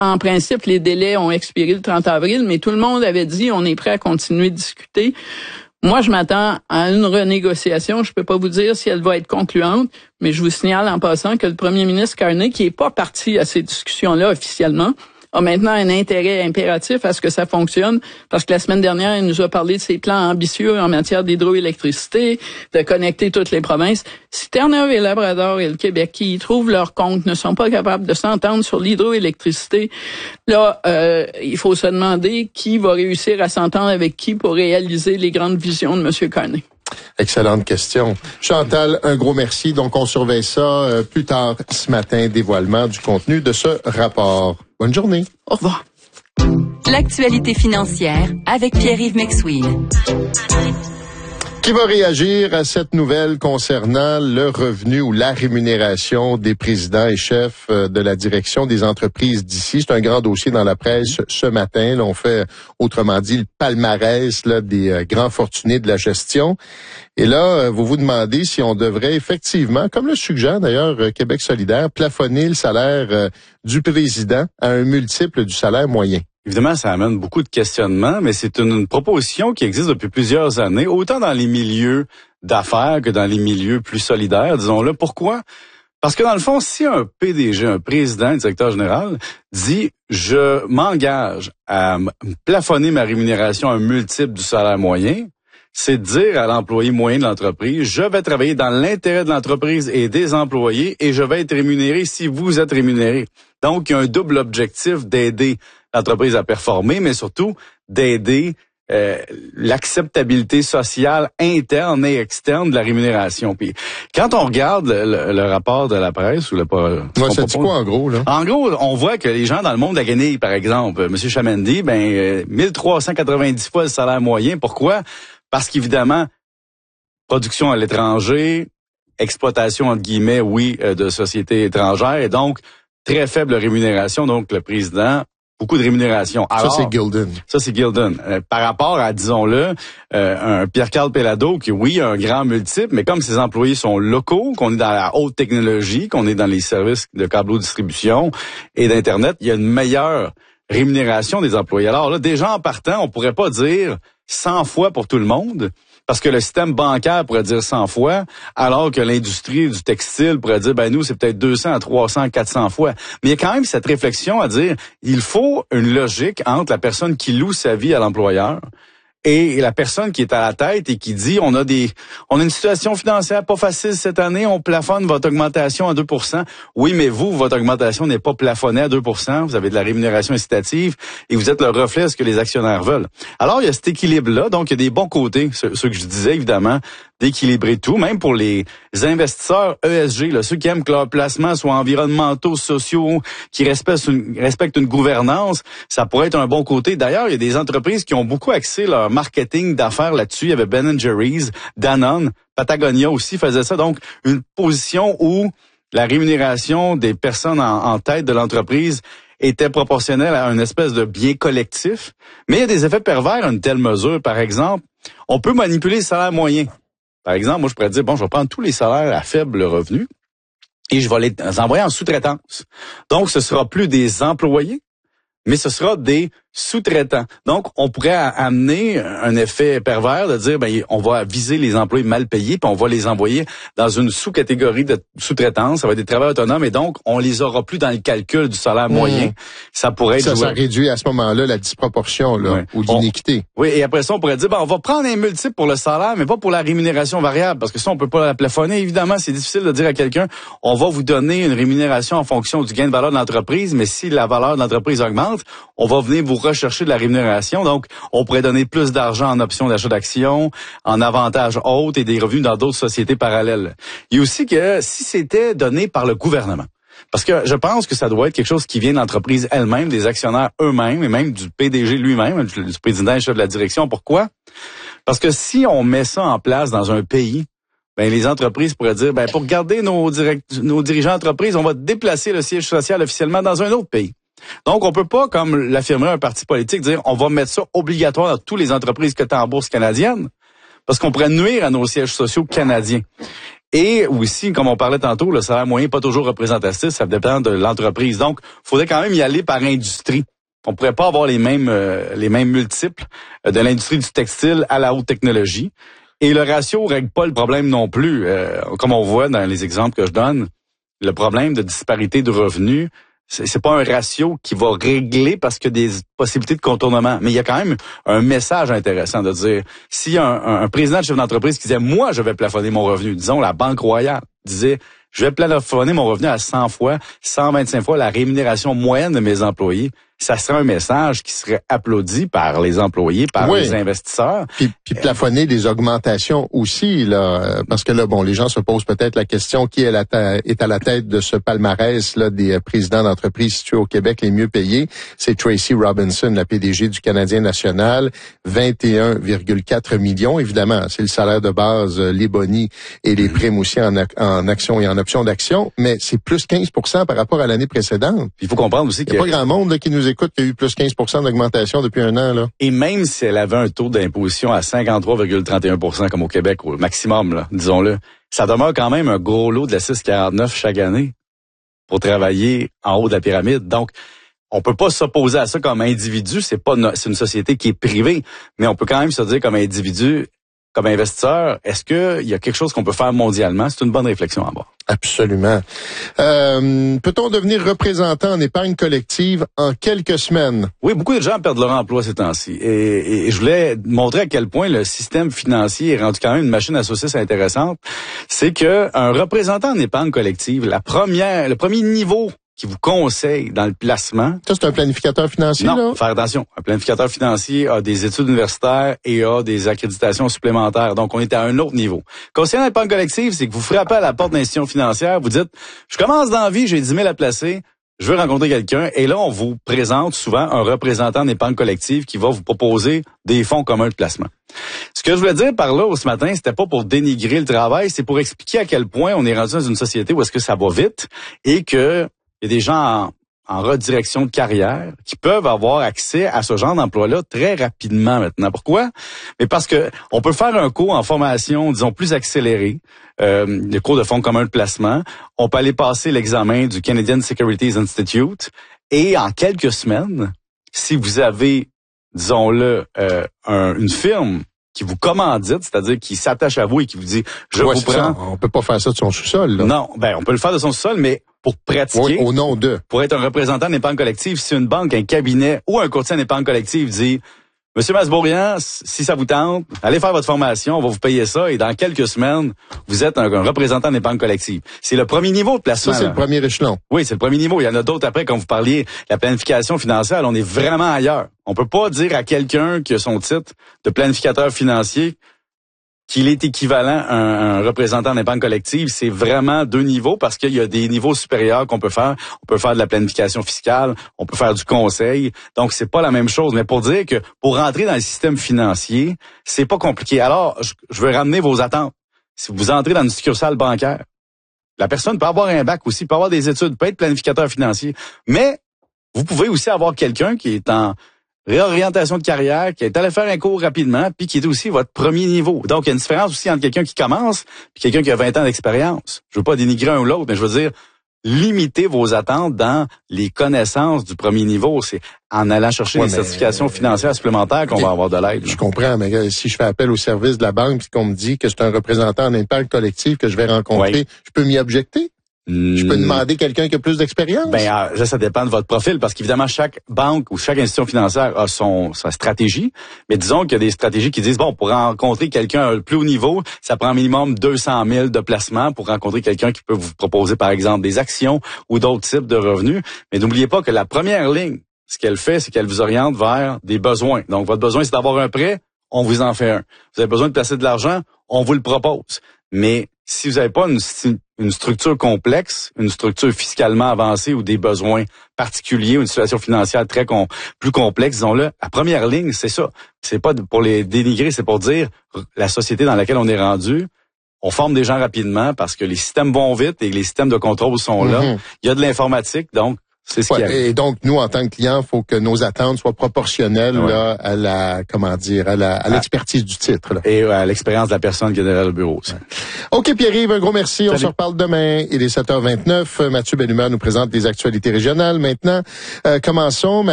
En principe, les délais ont expiré le 30 avril, mais tout le monde avait dit on est prêt à continuer de discuter. Moi, je m'attends à une renégociation. Je peux pas vous dire si elle va être concluante, mais je vous signale en passant que le premier ministre Carney, qui est pas parti à ces discussions-là officiellement, a maintenant un intérêt impératif à ce que ça fonctionne, parce que la semaine dernière, il nous a parlé de ses plans ambitieux en matière d'hydroélectricité, de connecter toutes les provinces. Si Terre-Neuve et Labrador et le Québec, qui y trouvent leur compte, ne sont pas capables de s'entendre sur l'hydroélectricité, là, il faut se demander qui va réussir à s'entendre avec qui pour réaliser les grandes visions de M. Carney. Excellente question. Chantal, un gros merci. Donc, on surveille ça plus tard ce matin, dévoilement du contenu de ce rapport. Bonne journée. Au revoir. L'actualité financière avec Pierre-Yves McSween. Qui va réagir à cette nouvelle concernant le revenu ou la rémunération des présidents et chefs de la direction des entreprises d'ici? C'est un grand dossier dans la presse ce matin. Là, on fait, autrement dit, le palmarès là, des grands fortunés de la gestion. Et là, vous vous demandez si on devrait effectivement, comme le suggère d'ailleurs Québec solidaire, plafonner le salaire du président à un multiple du salaire moyen. Évidemment, ça amène beaucoup de questionnements, mais c'est une proposition qui existe depuis plusieurs années, autant dans les milieux d'affaires que dans les milieux plus solidaires, disons-le. Pourquoi? Parce que dans le fond, si un PDG, un président, un directeur général, dit « je m'engage à plafonner ma rémunération à un multiple du salaire moyen », c'est de dire à l'employé moyen de l'entreprise, je vais travailler dans l'intérêt de l'entreprise et des employés et je vais être rémunéré si vous êtes rémunéré. Donc, il y a un double objectif d'aider l'entreprise à performer, mais surtout d'aider l'acceptabilité sociale interne et externe de la rémunération. Puis quand on regarde le rapport de la presse ou le ça dit quoi en gros là? En gros, on voit que les gens dans le monde de la guenille, par exemple, M. Chamendi, 1390 fois le salaire moyen. Pourquoi? Parce qu'évidemment, production à l'étranger, exploitation entre guillemets, oui, de sociétés étrangères, et donc très faible rémunération. Donc le président, beaucoup de rémunération. Alors, ça, c'est Gildan. Ça, c'est Gildan. Par rapport à, disons-le, un Pierre-Carl Pellado qui, oui, a un grand multiple, mais comme ses employés sont locaux, qu'on est dans la haute technologie, qu'on est dans les services de câble distribution et d'Internet, il y a une meilleure rémunération des employés. Alors là, déjà en partant, on pourrait pas dire 100 fois pour tout le monde, parce que le système bancaire pourrait dire 100 fois, alors que l'industrie du textile pourrait dire, nous, c'est peut-être 200 à 300, 400 fois. Mais il y a quand même cette réflexion à dire, il faut une logique entre la personne qui loue sa vie à l'employeur et la personne qui est à la tête et qui dit, on a une situation financière pas facile cette année, on plafonne votre augmentation à 2%. Oui, mais vous, votre augmentation n'est pas plafonnée à 2%, vous avez de la rémunération incitative et vous êtes le reflet de ce que les actionnaires veulent. Alors, il y a cet équilibre-là, donc il y a des bons côtés, ceux que je disais, évidemment, d'équilibrer tout, même pour les investisseurs ESG, là, ceux qui aiment que leurs placements soient environnementaux, sociaux, qui respectent une gouvernance, ça pourrait être un bon côté. D'ailleurs, il y a des entreprises qui ont beaucoup axé leur marketing d'affaires là-dessus. Il y avait Ben & Jerry's, Danone, Patagonia aussi faisait ça. Donc, une position où la rémunération des personnes en tête de l'entreprise était proportionnelle à une espèce de bien collectif. Mais il y a des effets pervers à une telle mesure. Par exemple, on peut manipuler le salaire moyen. Par exemple, moi, je pourrais dire, je vais prendre tous les salaires à faible revenu et je vais les envoyer en sous-traitance. Donc, ce sera plus des employés, mais ce sera des sous-traitants. Donc, on pourrait amener un effet pervers de dire, on va viser les employés mal payés, puis on va les envoyer dans une sous-catégorie de sous-traitance. Ça va être des travailleurs autonomes, et donc, on les aura plus dans le calcul du salaire moyen. Ça pourrait être... Ça réduit à ce moment-là la disproportion, là, ou l'iniquité. Oui, et après ça, on pourrait dire, on va prendre un multiple pour le salaire, mais pas pour la rémunération variable, parce que ça, on peut pas la plafonner. Évidemment, c'est difficile de dire à quelqu'un, on va vous donner une rémunération en fonction du gain de valeur de l'entreprise, mais si la valeur de l'entreprise augmente, on va venir vous rechercher de la rémunération. Donc, on pourrait donner plus d'argent en options d'achat d'actions, en avantages hautes et des revenus dans d'autres sociétés parallèles. Il y a aussi que si c'était donné par le gouvernement, parce que je pense que ça doit être quelque chose qui vient de l'entreprise elle-même, des actionnaires eux-mêmes et même du PDG lui-même, du président et chef de la direction. Pourquoi? Parce que si on met ça en place dans un pays, les entreprises pourraient dire, pour garder nos dirigeants d'entreprise, on va déplacer le siège social officiellement dans un autre pays. Donc, on peut pas, comme l'affirmerait un parti politique, dire on va mettre ça obligatoire dans toutes les entreprises cotées en bourse canadienne, parce qu'on pourrait nuire à nos sièges sociaux canadiens. Et aussi, comme on parlait tantôt, le salaire moyen n'est pas toujours représentatif, ça dépend de l'entreprise. Donc, il faudrait quand même y aller par industrie. On pourrait pas avoir les mêmes multiples de l'industrie du textile à la haute technologie. Et le ratio règle pas le problème non plus. Comme on voit dans les exemples que je donne, le problème de disparité de revenus, c'est pas un ratio qui va régler parce qu'il y a des possibilités de contournement. Mais il y a quand même un message intéressant de dire, s'il y a un président de chef d'entreprise qui disait, moi, je vais plafonner mon revenu, disons la Banque Royale disait, je vais plafonner mon revenu à 100 fois, 125 fois la rémunération moyenne de mes employés, ça serait un message qui serait applaudi par les employés, par les investisseurs. Puis plafonner des augmentations aussi, là, parce que là, bon, les gens se posent peut-être la question qui est à la tête de ce palmarès là des présidents d'entreprises situés au Québec les mieux payés. C'est Tracy Robinson, la PDG du Canadien national, 21,4 millions. Évidemment, c'est le salaire de base, les bonis et les primes aussi en actions et en options d'action, mais c'est plus 15% par rapport à l'année précédente. Il faut comprendre aussi qu'il n'y a pas grand monde là, qui nous écoute qui a eu plus 15% d'augmentation depuis un an. Là. Et même si elle avait un taux d'imposition à 53,31% comme au Québec, au maximum, là, disons-le, ça demeure quand même un gros lot de la 6,49 chaque année pour travailler en haut de la pyramide. Donc, on peut pas s'opposer à ça comme individu. C'est une société qui est privée, mais on peut quand même se dire comme individu, comme investisseur, est-ce qu'il y a quelque chose qu'on peut faire mondialement? C'est une bonne réflexion à avoir. Absolument. Peut-on devenir représentant en épargne collective en quelques semaines? Oui, beaucoup de gens perdent leur emploi ces temps-ci. Et je voulais montrer à quel point le système financier est rendu quand même une machine à saucisses intéressante. C'est que un représentant en épargne collective, le premier niveau qui vous conseille dans le placement. Ça, c'est un planificateur financier, non, là? Faire attention. Un planificateur financier a des études universitaires et a des accréditations supplémentaires. Donc, on est à un autre niveau. Concernant l'épargne collective, c'est que vous frappez à la porte d'institutions financières, vous dites, je commence dans la vie, j'ai 10 000 à placer, je veux rencontrer quelqu'un, et là, on vous présente souvent un représentant d'épargne collective qui va vous proposer des fonds communs de placement. Ce que je voulais dire par là ce matin, c'était pas pour dénigrer le travail, c'est pour expliquer à quel point on est rendu dans une société où est-ce que ça va vite et que il y a des gens en redirection de carrière qui peuvent avoir accès à ce genre d'emploi-là très rapidement maintenant. Pourquoi? Mais parce que on peut faire un cours en formation, disons, plus accéléré, le cours de fonds communs de placement. On peut aller passer l'examen du Canadian Securities Institute et en quelques semaines, si vous avez, disons-le, une firme qui vous commandite, c'est-à-dire qui s'attache à vous et qui vous dit « je vous prends ». Ça. On peut pas faire ça de son sous-sol, là. Non, on peut le faire de son sous-sol, mais pour pratiquer, au nom de. Pour être un représentant d'épargne collective, si une banque, un cabinet ou un courtier en épargne collective dit « Monsieur Masbourian, si ça vous tente, allez faire votre formation, on va vous payer ça et dans quelques semaines, vous êtes un représentant d'épargne collective. » C'est le premier niveau de placement. Ça, c'est le premier échelon. Oui, c'est le premier niveau. Il y en a d'autres après, comme vous parliez, la planification financière, on est vraiment ailleurs. On peut pas dire à quelqu'un qui a son titre de planificateur financier qu'il est équivalent à un représentant d'épargne collective. C'est vraiment deux niveaux parce qu'il y a des niveaux supérieurs qu'on peut faire. On peut faire de la planification fiscale, on peut faire du conseil. Donc, c'est pas la même chose. Mais pour dire que pour rentrer dans le système financier, c'est pas compliqué. Alors, je veux ramener vos attentes. Si vous entrez dans une succursale bancaire, la personne peut avoir un bac aussi, peut avoir des études, peut être planificateur financier. Mais vous pouvez aussi avoir quelqu'un qui est en réorientation de carrière, qui est allé faire un cours rapidement, puis qui est aussi votre premier niveau. Donc, il y a une différence aussi entre quelqu'un qui commence et quelqu'un qui a 20 ans d'expérience. Je veux pas dénigrer un ou l'autre, mais je veux dire, limitez vos attentes dans les connaissances du premier niveau. C'est en allant chercher des certifications financières supplémentaires qu'on va avoir de l'aide. Je comprends, mais si je fais appel au service de la banque et qu'on me dit que c'est un représentant en épargne collective que je vais rencontrer, je peux m'y objecter? Je peux demander quelqu'un qui a plus d'expérience? Ça dépend de votre profil, parce qu'évidemment, chaque banque ou chaque institution financière a sa stratégie. Mais disons qu'il y a des stratégies qui disent, pour rencontrer quelqu'un le plus haut niveau, ça prend minimum 200 000 de placement pour rencontrer quelqu'un qui peut vous proposer, par exemple, des actions ou d'autres types de revenus. Mais n'oubliez pas que la première ligne, ce qu'elle fait, c'est qu'elle vous oriente vers des besoins. Donc, votre besoin, c'est d'avoir un prêt, on vous en fait un. Vous avez besoin de placer de l'argent, on vous le propose. Mais si vous n'avez pas une structure complexe, une structure fiscalement avancée ou des besoins particuliers ou une situation financière plus complexe, disons-le, la première ligne, c'est ça. C'est pas pour les dénigrer, c'est pour dire la société dans laquelle on est rendu, on forme des gens rapidement parce que les systèmes vont vite et les systèmes de contrôle sont là. Il y a de l'informatique, donc C'est ce qui arrive. Et donc, nous, en tant que clients, il faut que nos attentes soient proportionnelles là, à la, comment dire, à l'expertise du titre. Là. Et à l'expérience de la personne qui est derrière le bureau aussi. OK, Pierre-Yves, un gros merci. Salut. On se reparle demain. Il est 7h29. Mathieu Bellumeur nous présente des actualités régionales. Maintenant, commençons.